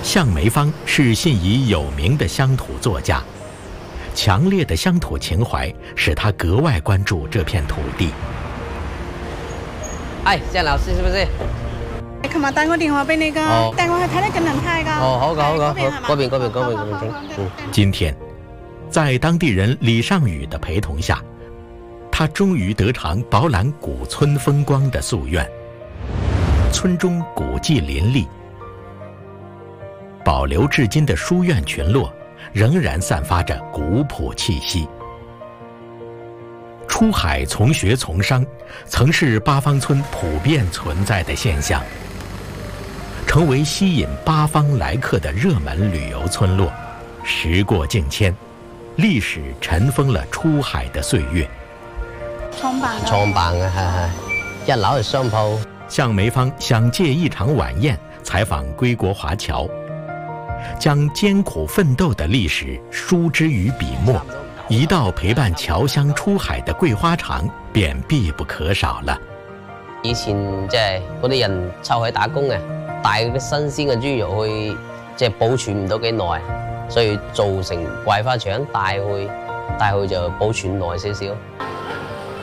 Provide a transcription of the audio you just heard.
向梅芳是信宜有名的乡土作家，强烈的乡土情怀使他格外关注这片土地。 哎，向老师是不是？ 琴日打個電話俾你㗎，帶我去睇啲近能派㗎。 哦，好㗎，好㗎，嗰邊。 今天，在当地人李尚宇的陪同下，他终于得偿饱览古村风光的夙愿。村中古迹林立，保留至今的书院群落仍然散发着古朴气息。出海从学从商曾是八方村普遍存在的现象，成为吸引八方来客的热門旅遊村落。時過境遷，歷史塵封了出海的歲月。 創辦嘅係一樓係商鋪。 向梅芳想借一場晚宴採訪歸國華僑，將艱苦奮鬥的歷史書之於筆墨，一道陪伴僑鄉出海的桂花場便必不可少了。 以前即係嗰啲人出海打工嘅，帶嗰啲新鮮嘅豬肉去，即係保存唔到幾耐，所以做成桂花腸帶去就保存耐少少。